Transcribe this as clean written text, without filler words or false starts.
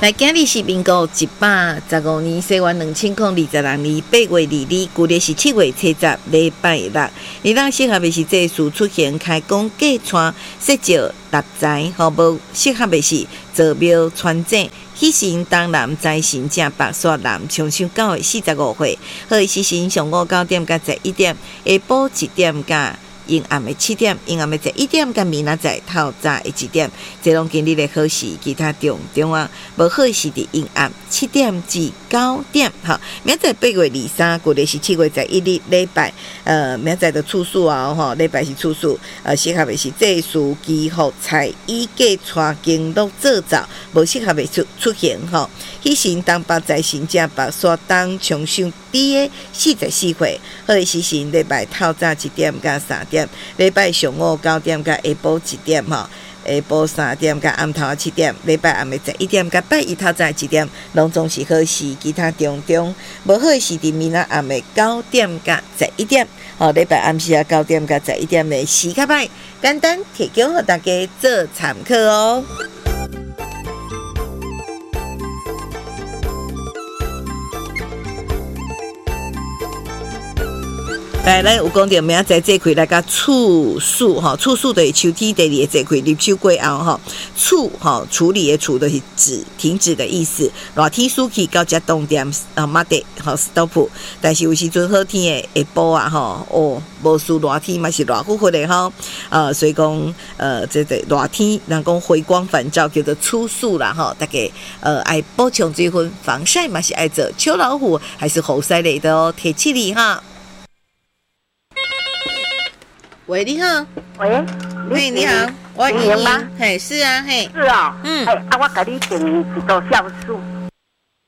来，今日是民国115年西元2022年8月2日，旧历是7月70，礼拜六。而当适合的是这事出现开工过川设照六财，好无适合的是坐庙传正。喜神东南财神正北煞南，长寿9月45岁。好的时辰上午9点到11点，下晡1点到阴暗的7点，阴暗的11点到明仔载透早的1点，这拢今日的好时，其他中啊，无好时的阴暗7点至9点。哈，明仔载8月23，旧历是7月11日，礼拜，明仔载的处数啊，吼，礼拜是处数，适合的是祭祀祈福菜衣过带经络做灶，无适合的出现吼。喜神东北财神正北煞东长寿的44岁，好的时辰礼拜透早1点到3点。礼拜上午9点到下晡1点吼，下晡3点到暗头7点，礼拜暗的11点到拜一透早1点，拢总是好时，其他中无好时伫明仔暗的9点到11点，吼，礼拜暗时啊9点到11点的时较歹，简单提供互大家做参考哦。来，咱有讲到明仔载这块来个处暑哈，处暑的秋天第二个这块立秋过后哈，处哈处理的处的是停止的意思。热天暑气到只冬点马得哈 stop， 但是有时阵好天的下晡啊哈哦，无输热天嘛是热乎乎的哈所以讲这个热天人讲回光返照叫做处暑啦哈，大家爱补充水分，防晒嘛是爱做，秋老虎还是后晒类的哦，提起你哈。喂，你好。 喂， 嘿，你好，我莹莹吗？ 嘿，是啊，嘿， 是哦，我给你订一道酵素。